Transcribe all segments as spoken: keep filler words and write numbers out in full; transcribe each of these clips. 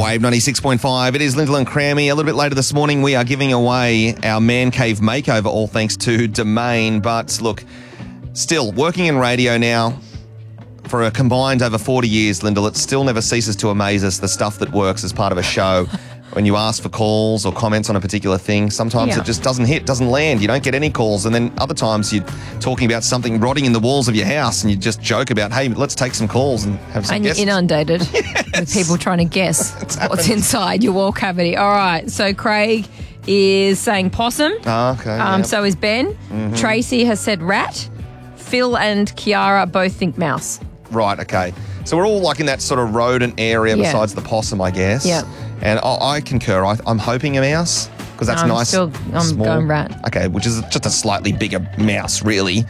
Wave ninety-six point five. It is Lyndall and Crammy. A little bit later this morning, we are giving away our Man Cave makeover, all thanks to Domain. But look, still working in radio now for a combined over forty years, Lyndall, it still never ceases to amaze us, the stuff that works as part of a show. When you ask for calls or comments on a particular thing, sometimes Yeah. it just doesn't hit, doesn't land. You don't get any calls. And then other times you're talking about something rotting in the walls of your house and you just joke about, hey, let's take some calls and have some And you're guests. inundated with people trying to guess what's inside your wall cavity. All right, so Craig is saying possum. Oh, okay. Um, yep. So is Ben. Mm-hmm. Tracy has said rat. Phil and Kiara both think mouse. Right, okay. So we're all like in that sort of rodent area Yeah. besides the possum, I guess. Yeah. And I, I concur. I, I'm hoping a mouse because that's I'm nice. still- I'm small. going rat. Okay, which is just a slightly bigger mouse, really,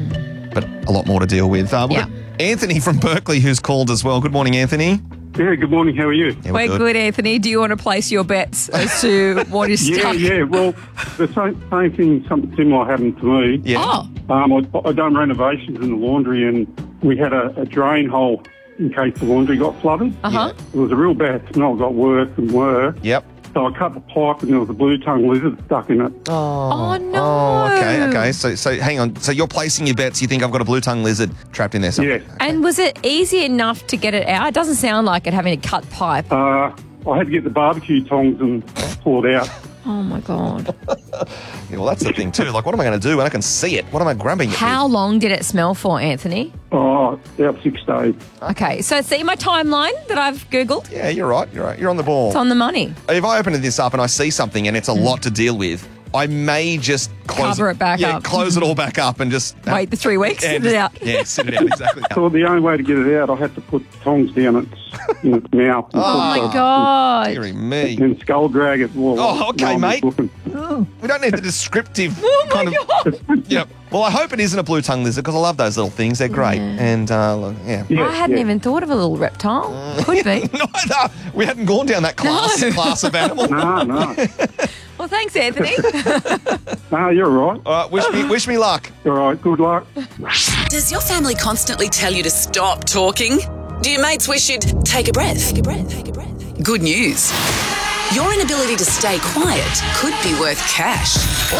but a lot more to deal with. Uh, we've Yeah. got Anthony from Berkeley who's called as well. Good morning, Anthony. Yeah, good morning. How are you? Yeah, We're good. Anthony. Do you want to place your bets as to what is Yeah, stuck? yeah. Well, the same, same thing, something similar happened to me. Yeah. Oh, Um, I, I done renovations in the laundry, and we had a, a drain hole in case the laundry got flooded. uh-huh. It was a real bad smell. It got worse and worse. Yep. So I cut the pipe, and there was a blue tongue lizard stuck in it. Oh, no. Oh, okay, okay. So, so hang on. So you're placing your bets. You think I've got a blue tongue lizard trapped in there somewhere? Yeah. And was it easy enough to get it out? It doesn't sound like it having a cut pipe. Uh, I had to get the barbecue tongs and pull it out. Oh, my God. Yeah, well, that's the thing too. Like, what am I going to do when I can see it? What am I grabbing it How long did it smell for, Anthony? Oh, about six days. Okay, so see my timeline that I've Googled? with? Yeah, you're right. You're right. You're on the ball. It's on the money. If I open this up and I see something and it's a lot to deal with, I may just close Cover it back yeah, up. close it all back up and just Wait the three weeks, yeah, sit it just- out. Yeah, sit it out exactly. So the only way to get it out, I had to put tongs down its, in its mouth. Oh, my God. Deary me. And skull drag it. Well, Oh, okay, no one was mate. looking. We don't need the descriptive Oh, my kind of. God. Yep. Well, I hope it isn't a blue tongue lizard because I love those little things. They're great. And uh, look, yeah. Yeah, I hadn't yeah. even thought of a little reptile. Could be. No, no, we hadn't gone down that class No. class of animal. No, no. Well, thanks, Anthony. No, you're all right. All right, wish me wish me luck. You're all right. Good luck. Does your family constantly tell you to stop talking? Do your mates wish you'd take a breath? Take a breath. Take a breath. Good news. Your inability to stay quiet could be worth cash.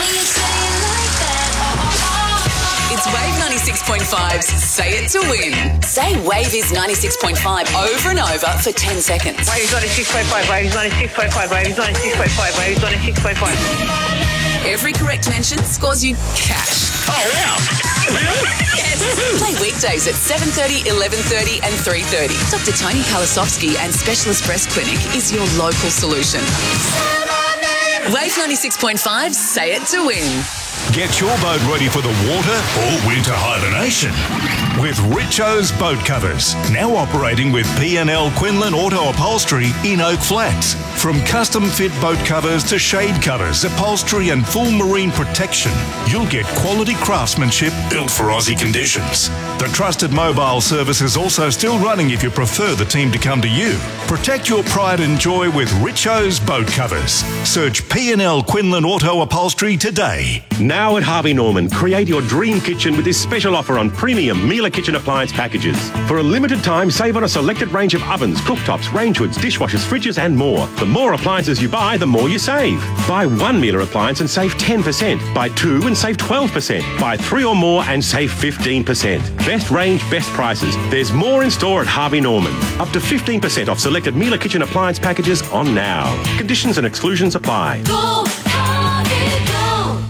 It's Wave ninety-six point five's Say It to Win. Say Wave is ninety-six point five over and over for ten seconds. Wave is ninety-six point five, Wave is ninety-six point five, Wave is ninety-six point five, Wave is ninety-six point five. Every correct mention scores you cash. Oh, wow. Yes. Play weekdays at seven thirty, eleven thirty and three thirty. Doctor Tony Kalasovsky and Specialist Breast Clinic is your local solution. Wave ninety-six point five, Say It to Win. Get your boat ready for the water or winter hibernation with Richo's Boat Covers. Now operating with P and L Quinlan Auto Upholstery in Oak Flats. From custom fit boat covers to shade covers, upholstery and full marine protection, you'll get quality craftsmanship built for Aussie conditions. The trusted mobile service is also still running if you prefer the team to come to you. Protect your pride and joy with Richo's Boat Covers. Search P and L Quinlan Auto Upholstery today. Now at Harvey Norman, create your dream kitchen with this special offer on premium Miele kitchen appliance packages. For a limited time, save on a selected range of ovens, cooktops, range hoods, dishwashers, fridges and more. The more appliances you buy, the more you save. Buy one Miele appliance and save ten percent. Buy two and save twelve percent. Buy three or more and save fifteen percent. Best range, best prices. There's more in store at Harvey Norman. Up to fifteen percent off selected Miele kitchen appliance packages on now. Conditions and exclusions apply. Go, Harvey, go.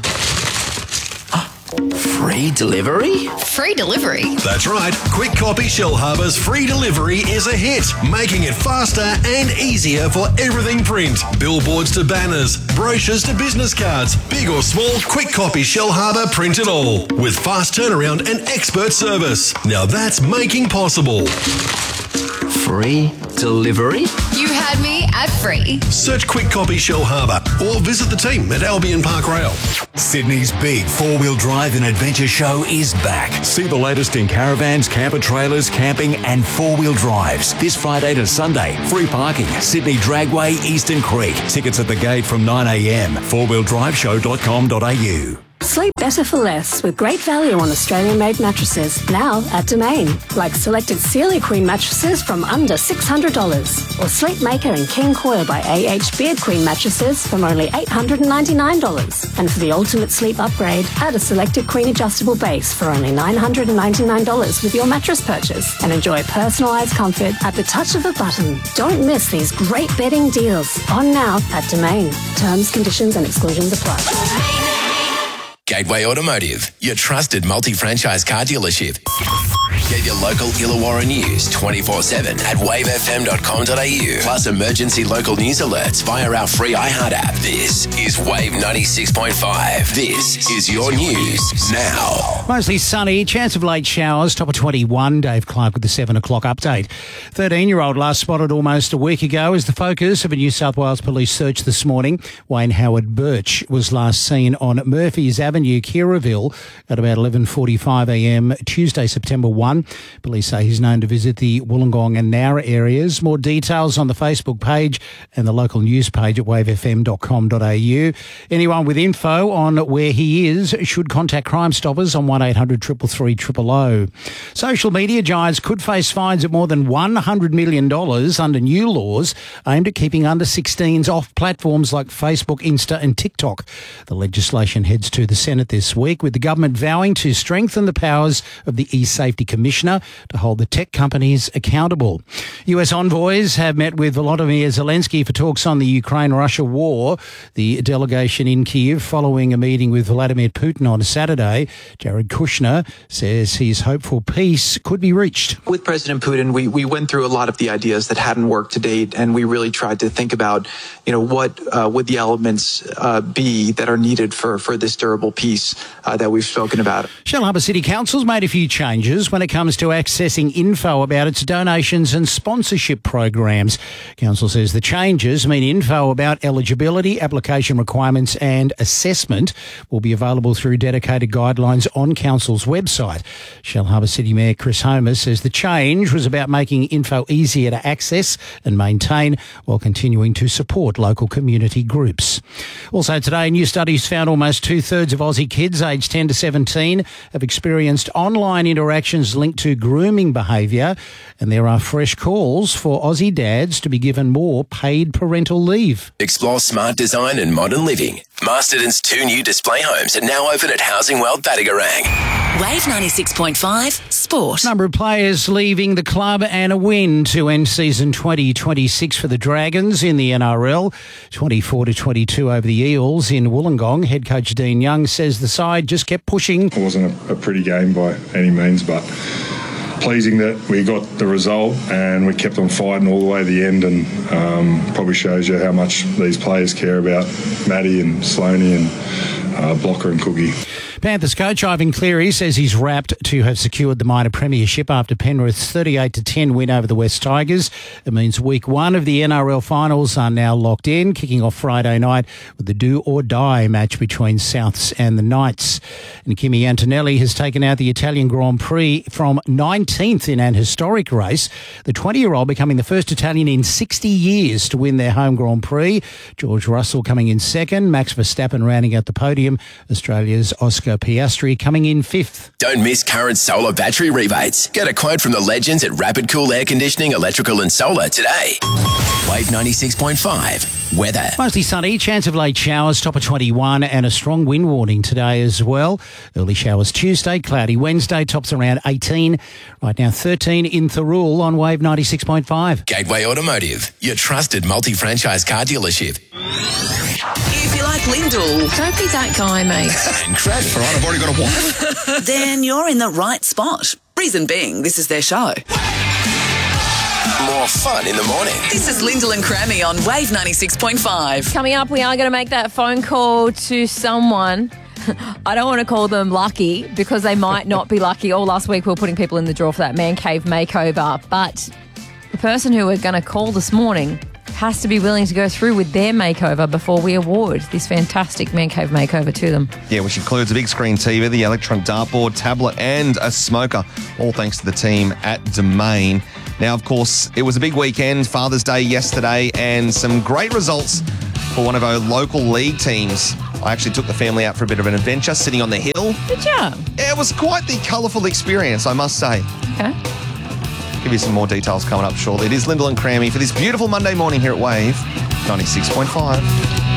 Free delivery? Free delivery? That's right. Quick Copy Shell Harbour's free delivery is a hit, making it faster and easier for everything print. Billboards to banners, brochures to business cards, big or small, Quick Copy Shell Harbour print it all. With fast turnaround and expert service. Now that's making possible. Free delivery? You had me at free. Search Quick Copy Shell Harbour or visit the team at Albion Park Rail. Sydney's big four-wheel drive and adventure show is back. See the latest in caravans, camper trailers, camping and four-wheel drives. This Friday to Sunday. Free parking. Sydney Dragway, Eastern Creek. Tickets at the gate from nine a m. four wheel drive show dot com dot a u. Sleep better for less with great value on Australian-made mattresses now at Domain, like selected Celia Queen mattresses from under six hundred dollars, or Sleepmaker and King Coil by A H Beard Queen mattresses from only eight hundred ninety-nine dollars. And for the ultimate sleep upgrade, add a selected Queen adjustable base for only nine hundred ninety-nine dollars with your mattress purchase, and enjoy personalised comfort at the touch of a button. Don't miss these great bedding deals. On now at Domain. Terms, conditions and exclusions apply. Gateway Automotive, your trusted multi-franchise car dealership. Get your local Illawarra news twenty-four seven at wave f m dot com dot a u. Plus emergency local news alerts via our free iHeart app. This is Wave ninety-six point five. This is your news now. Mostly sunny, chance of late showers, top of twenty-one. Dave Clark with the seven o'clock update. thirteen-year-old last spotted almost a week ago is the focus of a New South Wales police search this morning. Wayne Howard Birch was last seen on Murphy's Avenue, Kirraville, at about eleven forty-five a m Tuesday, September first. Police say he's known to visit the Wollongong and Nowra areas. More details on the Facebook page and the local news page at wave f m dot com dot a u. Anyone with info on where he is should contact Crime Stoppers on one eight hundred three three three zero zero. Social media giants could face fines of more than one hundred million dollars under new laws aimed at keeping under sixteens off platforms like Facebook, Insta and TikTok. The legislation heads to the Senate this week, with the government vowing to strengthen the powers of the e-safety commissioner to hold the tech companies accountable. U S envoys have met with Volodymyr Zelensky for talks on the Ukraine-Russia war. The delegation in Kyiv following a meeting with Vladimir Putin on Saturday. Jared Kushner says he's hopeful peace could be reached. With President Putin, we, we went through a lot of the ideas that hadn't worked to date, and we really tried to think about, you know, what uh, would the elements uh, be that are needed for, for this durable peace uh, that we've spoken about. Shellharbour City Council's made a few changes when it comes to accessing info about its donations and sponsorship programs. Council says the changes mean info about eligibility, application requirements and assessment will be available through dedicated guidelines on Council's website. Shellharbour City Mayor Chris Homer says the change was about making info easier to access and maintain while continuing to support local community groups. Also today, new studies found almost two-thirds of Aussie kids aged ten to seventeen have experienced online interactions linked to grooming behaviour, and there are fresh calls for Aussie dads to be given more paid parental leave. Explore smart design and modern living. Masterton's two new display homes are now open at Housing World Battigarang. Wave ninety-six point five Sport. Number of players leaving the club and a win to end season twenty twenty-six for the Dragons in the N R L. twenty-four to twenty-two over the Eels in Wollongong. Head coach Dean Young says the side just kept pushing. It wasn't a, a pretty game by any means, but pleasing that we got the result and we kept on fighting all the way to the end, and um, probably shows you how much these players care about Matty and Sloaney and uh, Blocker and Cookie. Panthers coach Ivan Cleary says he's rapt to have secured the minor premiership after Penrith's thirty-eight to ten win over the West Tigers. It means week one of the N R L finals are now locked in, kicking off Friday night with the do-or-die match between Souths and the Knights. And Kimi Antonelli has taken out the Italian Grand Prix from nineteenth in an historic race, the twenty-year-old becoming the first Italian in sixty years to win their home Grand Prix. George Russell coming in second, Max Verstappen rounding out the podium, Australia's Oscar Piastri coming in fifth. Don't miss current solar battery rebates. Get a quote from the legends at Rapid Cool Air Conditioning, Electrical and Solar today. Wave ninety-six point five. Weather. Mostly sunny, chance of late showers, top of twenty-one, and a strong wind warning today as well. Early showers Tuesday, cloudy Wednesday, tops around eighteen. Right now thirteen in Thirroul on Wave ninety-six point five. Gateway Automotive, your trusted multi-franchise car dealership. If you like Lyndall, Don't be that guy, mate. And Crash. All right, I've already got a wife. then you're in the right spot. Reason being, this is their show. More fun in the morning. This is Lyndall and Crammy on Wave ninety-six point five. Coming up, we are going to make that phone call to someone. I don't want to call them lucky because they might not be lucky. All last week we were putting people in the draw for that Man Cave makeover. But the person who we're going to call this morning has to be willing to go through with their makeover before we award this fantastic Man Cave makeover to them. Yeah, which includes a big screen T V, the electronic dartboard, tablet and a smoker, all thanks to the team at Domain. Now, of course, it was a big weekend, Father's Day yesterday, and some great results for one of our local league teams. I actually took the family out for a bit of an adventure, sitting on the hill. Good job. It was quite the colourful experience, I must say. Okay. Give you some more details coming up shortly. It is Lyndall and Crammy for this beautiful Monday morning here at Wave ninety-six point five.